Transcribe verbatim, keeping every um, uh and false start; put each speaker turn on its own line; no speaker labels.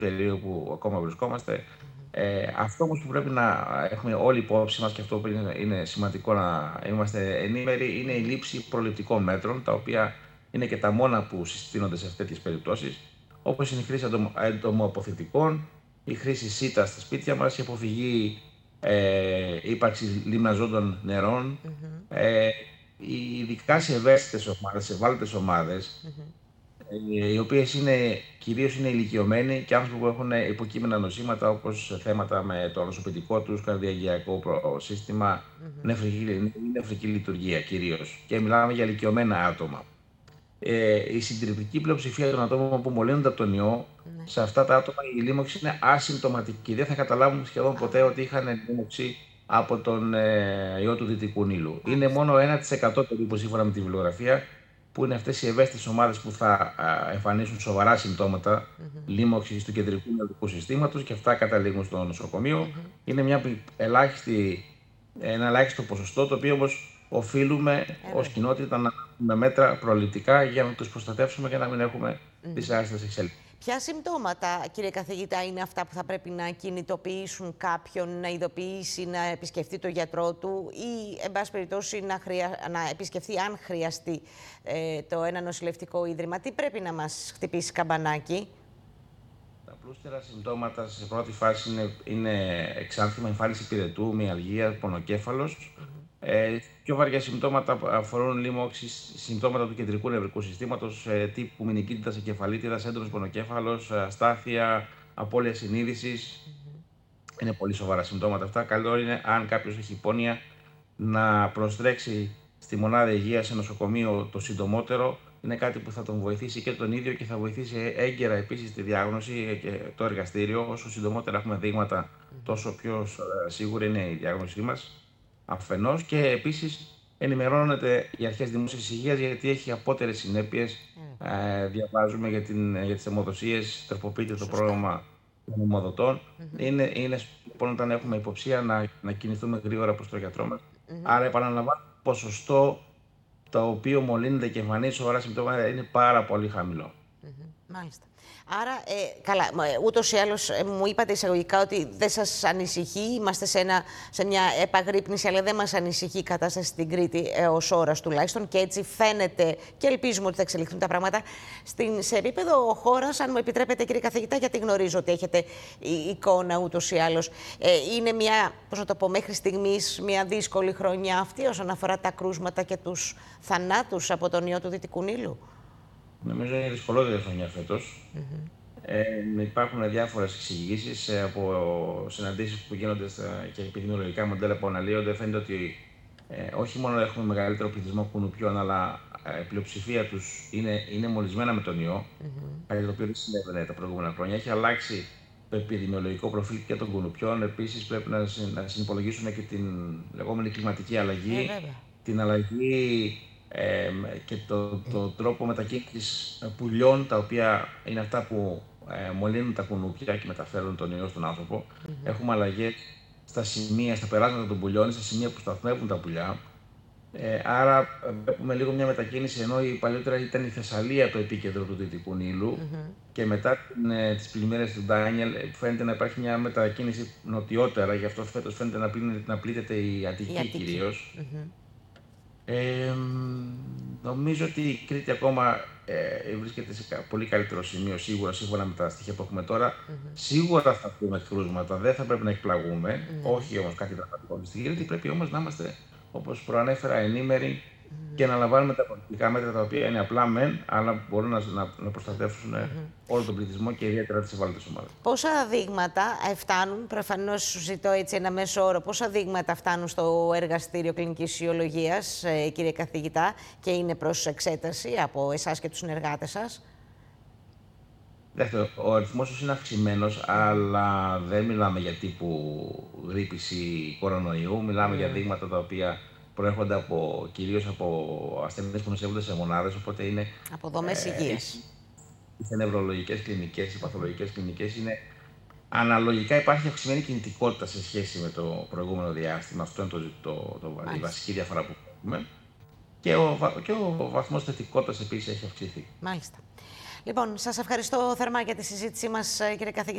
περίοδου που ακόμα βρισκόμαστε.
Mm-hmm.
Ε, αυτό όμως που πρέπει να έχουμε όλοι υπόψη μας και αυτό που είναι, είναι σημαντικό να είμαστε ενήμεροι είναι η λήψη προληπτικών μέτρων, τα οποία είναι και τα μόνα που συστήνονται σε τέτοιες περιπτώσεις, όπως είναι η χρήση εντομοαποθητικών, η χρήση σίτα στα σπίτια μας, η αποφυγή ε, ύπαρξη λιμναζόντων νερών,
Mm-hmm.
ε, ειδικά σε ευαίσθητες ομάδες, σε ευάλωτες ομάδες,
Mm-hmm.
οι οποίες είναι, κυρίως είναι ηλικιωμένοι και άνθρωποι που έχουν υποκείμενα νοσήματα, όπως θέματα με το νοσοποιητικό τους, καρδιαγγειακό σύστημα,
Mm-hmm.
νεφρική, νεφρική λειτουργία κυρίως. Και μιλάμε για ηλικιωμένα άτομα. Ε, η συντριπτική πλειοψηφία των ατόμων που μολύνονται από τον ιό,
Ναι.
σε αυτά τα άτομα η λίμωξη είναι ασυμπτωματική. Δεν θα καταλάβουν σχεδόν ποτέ ότι είχαν λίμωξη από τον ε, ιό του Δυτικού Νείλου. Είναι μόνο ένα τοις εκατό περίπου σύμφωνα με τη βιβλιογραφία, που είναι αυτές οι ευαίσθητες ομάδες που θα α, εμφανίσουν σοβαρά συμπτώματα
Mm-hmm.
λίμωξης του κεντρικού νευρικού συστήματος και αυτά καταλήγουν στο νοσοκομείο.
Mm-hmm.
Είναι μια ελάχιστη, ένα ελάχιστο ποσοστό, το οποίο όμως οφείλουμε
Ε,
ως κοινότητα να με μέτρα προληπτικά για να τους προστατεύσουμε και να μην έχουμε
mm-hmm.
δυσάρεστες εξέλιξεις.
Ποια συμπτώματα, κύριε καθηγητά, είναι αυτά που θα πρέπει να κινητοποιήσουν κάποιον, να ειδοποιήσει, να επισκεφτεί τον γιατρό του ή, εν πάση περιπτώσει, να, χρεια... να επισκεφτεί, αν χρειαστεί, ε, το ένα νοσηλευτικό ίδρυμα? Τι πρέπει να μας χτυπήσει καμπανάκι?
Τα πλούστερα συμπτώματα σε πρώτη φάση είναι, είναι εξάνθημα, εμφάνιση πυρετού, μυαλγία, πονοκέφαλος.
Mm-hmm.
Ε, πιο βαριά συμπτώματα αφορούν λίμωξη, συμπτώματα του κεντρικού νευρικού συστήματος, ε, τύπου μηνικίτιδας, εγκεφαλίτιδας, έντονος πονοκέφαλος, αστάθεια, απώλεια συνείδησης.
Mm-hmm.
Είναι πολύ σοβαρά συμπτώματα αυτά. Καλό είναι, αν κάποιος έχει υπόνοια, να προστρέξει στη μονάδα υγείας, σε νοσοκομείο το συντομότερο. Είναι κάτι που θα τον βοηθήσει και τον ίδιο και θα βοηθήσει έγκαιρα επίσης τη διάγνωση και το εργαστήριο. Όσο συντομότερα έχουμε δείγματα, τόσο πιο σίγουρη είναι η διάγνωσή μας. Αφενός, και επίσης ενημερώνεται οι αρχές δημόσιας υγείας, γιατί έχει απότερες συνέπειες.
Mm.
Ε, διαβάζουμε για, την, για τις αιμοδοσίες, τροποποιείται το πρόγραμμα των αιμοδοτών.
Mm-hmm.
Είναι, είναι λοιπόν όταν έχουμε υποψία να, να κινηθούμε γρήγορα προς τον γιατρό μας.
Mm-hmm.
Άρα, επαναλαμβάνω, το ποσοστό το οποίο μολύνεται και εμφανίζει σοβαρά συμπτώματα είναι πάρα πολύ χαμηλό.
Mm-hmm. Μάλιστα. Άρα, ε, καλά, ούτως ή άλλως ε, μου είπατε εισαγωγικά ότι δεν σας ανησυχεί, είμαστε σε, ένα, σε μια επαγρύπνηση, αλλά δεν μας ανησυχεί η κατάσταση στην Κρήτη έως ώρας τουλάχιστον, και έτσι φαίνεται και ελπίζουμε ότι θα εξελιχθούν τα πράγματα. Στην, σε επίπεδο χώρας, αν μου επιτρέπετε, κύριε καθηγητά, γιατί γνωρίζω ότι έχετε εικόνα ούτως ή άλλως, ε, είναι μια, πώς να το πω, μέχρι στιγμής μια δύσκολη χρονιά αυτή όσον αφορά τα κρούσματα και τους θανάτους από τον ιό του Δυτικού Νείλου?
Νομίζω είναι δυσκολότερη χρονιά φέτος.
Mm-hmm.
Ε, υπάρχουν διάφορες εξηγήσεις ε, από συναντήσεις που γίνονται στα, και επιδημιολογικά μοντέλα που αναλύονται. Φαίνεται ότι ε, όχι μόνο έχουμε μεγαλύτερο πληθυσμό κουνουπιών, αλλά η ε, πλειοψηφία τους είναι, είναι μολυσμένα με τον ιό, mm-hmm. κάτι το οποίο δεν συνέβαινε τα προηγούμενα χρόνια. Έχει αλλάξει το επιδημιολογικό προφίλ και των κουνουπιών. Επίσης, πρέπει να, να συνυπολογίσουμε και την λεγόμενη κλιματική αλλαγή,
ε,
την αλλαγή Ε, και το, το τρόπο μετακίνησης πουλιών, τα οποία είναι αυτά που ε, μολύνουν τα κουνούπια και μεταφέρουν τον ιό στον άνθρωπο. Mm-hmm. Έχουμε αλλαγές στα σημεία, στα περάσματα των πουλιών, στα σημεία που σταθμεύουν τα πουλιά. Ε, άρα έχουμε λίγο μια μετακίνηση, ενώ η παλιότερα ήταν η Θεσσαλία το επίκεντρο του Δυτικού Νείλου, mm-hmm. και μετά την, ε, τις πλημμύρες του Ντάνιελ φαίνεται να υπάρχει μια μετακίνηση νοτιότερα, γι' αυτό φέτος φαίνεται να, πλύνεται, να πλήττεται η Αττική, η Αττική. κυρίως. Mm-hmm. Ε, νομίζω ότι η Κρήτη ακόμα ε, βρίσκεται σε πολύ καλύτερο σημείο, σίγουρα, σύμφωνα με τα στοιχεία που έχουμε τώρα. Mm-hmm. Σίγουρα θα έχουμε κρούσματα, δεν θα πρέπει να εκπλαγούμε, mm-hmm. όχι όμως κάτι δραματικό. Στην Κρήτη πρέπει όμως να είμαστε, όπως προανέφερα, ενήμεροι mm-hmm. και να λαμβάνουμε τα πολιτικά μέτρα, τα οποία είναι απλά μεν, αλλά μπορούν να, να, να προστατεύσουν mm-hmm. όλο τον πληθυσμό και ιδιαίτερα τις ευάλωτες ομάδες.
Πόσα δείγματα φτάνουν, προφανώς σου ζητώ έτσι ένα μέσο όρο, πόσα δείγματα φτάνουν στο εργαστήριο κλινικής ιολογίας, ε, κύριε καθηγητά, και είναι προς εξέταση από εσάς και τους συνεργάτες σας?
Δεύτερο, ο αριθμός τους είναι αυξημένος, αλλά δεν μιλάμε για τύπου γρίπης ή κορονοϊού. Μιλάμε mm. για δείγματα τα οποία προέρχονται από, κυρίως από ασθενείς που νοσεύονται σε μονάδες, οπότε είναι...
Από δομές ε, υγείας.
Οι νευρολογικές κλινικές, οι παθολογικές κλινικές είναι... Αναλογικά υπάρχει αυξημένη κινητικότητα σε σχέση με το προηγούμενο διάστημα. Αυτό είναι το, το, το, η βασική διαφορά που έχουμε. Και ο, και ο βαθμός θετικότητας επίσης έχει αυξηθεί.
Μάλιστα. Λοιπόν, σας ευχαριστώ θερμά για τη συζήτησή μας, κύριε καθηγητά.